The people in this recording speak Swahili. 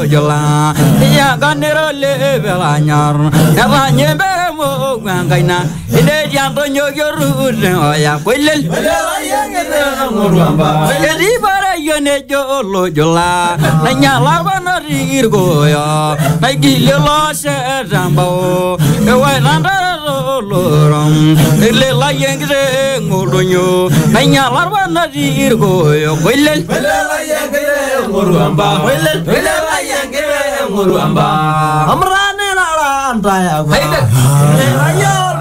jola ya ganero le belanyar ya nyembe mo ngaina ide janto nyogoru ya kwelel edi bara yone jolo jola nanya labana rirgo ya nagile lo se rambo e wa nanda lorom le la yengre ngordonyo nanya labana rirgo ya kwelel Muruamba, Muruamba, Amrane la antaya.